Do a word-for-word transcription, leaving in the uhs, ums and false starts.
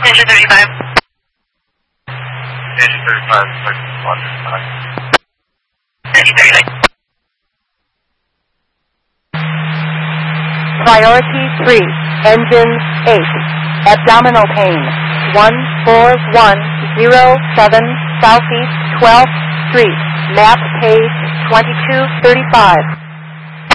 Engine thirty-five. Engine thirty-five, Engine thirty-nine. Priority three, engine eight, abdominal pain, one four one zero seven Southeast twelfth Street, map page twenty-two thirty-five.